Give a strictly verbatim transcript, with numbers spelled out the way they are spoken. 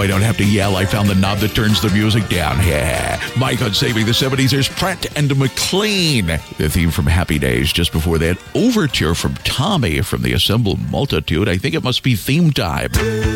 I don't have to yell. I found the knob that turns the music down. Yeah. Mike on Saving the seventies. There's Pratt and McLean. The theme from Happy Days. Just before that, Overture from Tommy from the Assembled Multitude. I think it must be theme time.